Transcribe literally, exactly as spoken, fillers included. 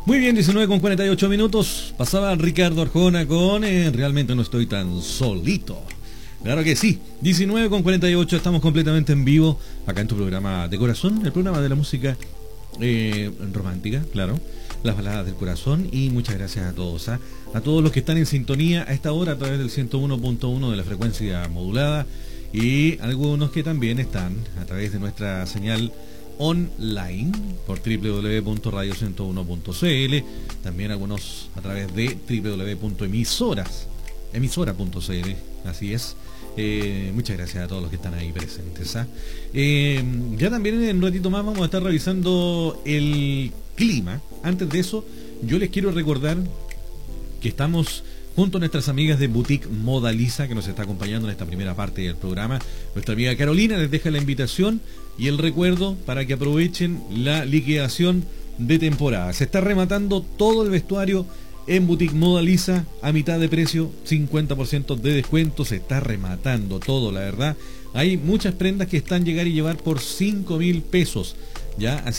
Muy bien, diecinueve con cuarenta y ocho minutos. Pasaba Ricardo Arjona con eh, Realmente no estoy tan solito. Claro que sí, diecinueve con cuarenta y ocho, estamos completamente en vivo acá en tu programa de corazón, el programa de la música eh, romántica, claro, las baladas del corazón. Y muchas gracias a todos, ¿eh? a todos los que están en sintonía a esta hora a través del ciento uno punto uno de la frecuencia modulada, y algunos que también están a través de nuestra señal online por doble u doble u doble u punto radio ciento uno punto c l, también algunos a través de doble u doble u doble u punto emisoras emisora punto c l. Así es. Eh, muchas gracias a todos los que están ahí presentes, ¿eh? Eh, ya también en un ratito más vamos a estar revisando el clima. Antes de eso, yo les quiero recordar que estamos junto a nuestras amigas de Boutique Moda Lisa, que nos está acompañando en esta primera parte del programa. Nuestra amiga Carolina les deja la invitación y el recuerdo para que aprovechen la liquidación de temporada. Se está rematando todo el vestuario en Boutique Moda Lisa a mitad de precio, cincuenta por ciento de descuento. Se está rematando todo, la verdad. Hay muchas prendas que están llegar y llevar por cinco mil pesos, ¿ya? Así